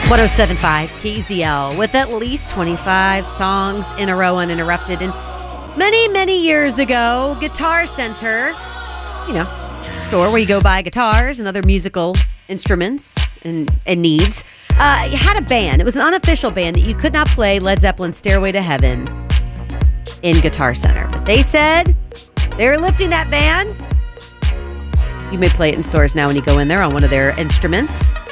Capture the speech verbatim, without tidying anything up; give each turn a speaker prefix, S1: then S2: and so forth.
S1: one oh seven point five K Z L with at least twenty-five songs in a row uninterrupted. And many, many years ago, Guitar Center, you know, store where you go buy guitars and other musical instruments and, and needs, uh, had a band. It was an unofficial band that you could not play Led Zeppelin's Stairway to Heaven in Guitar Center. But they said they're lifting that ban. You may play it in stores now when you go in there on one of their instruments.